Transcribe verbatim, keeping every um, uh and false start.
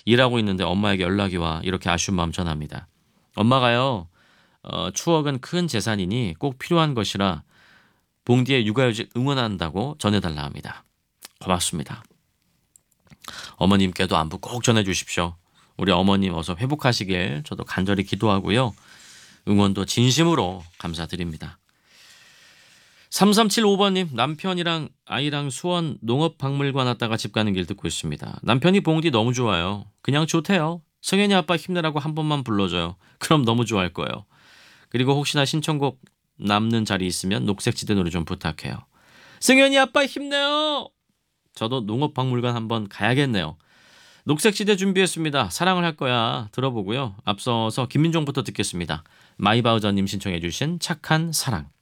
일하고 있는데 엄마에게 연락이 와 이렇게 아쉬운 마음 전합니다. 엄마가요. 어, 추억은 큰 재산이니 꼭 필요한 것이라 봉디의 육아휴직 응원한다고 전해달라 합니다. 고맙습니다. 어머님께도 안부 꼭 전해주십시오. 우리 어머님 어서 회복하시길 저도 간절히 기도하고요. 응원도 진심으로 감사드립니다. 삼삼칠오 번님 남편이랑 아이랑 수원 농업박물관 왔다가 집 가는 길 듣고 있습니다. 남편이 봉디 너무 좋아요. 그냥 좋대요. 성현이 아빠 힘내라고 한 번만 불러줘요. 그럼 너무 좋아할 거예요. 그리고 혹시나 신청곡 남는 자리 있으면 녹색지대 노래 좀 부탁해요. 승현이 아빠 힘내요. 저도 농업박물관 한번 가야겠네요. 녹색지대 준비했습니다. 사랑을 할 거야 들어보고요. 앞서서 김민종부터 듣겠습니다. 마이바우저님 신청해 주신 착한 사랑.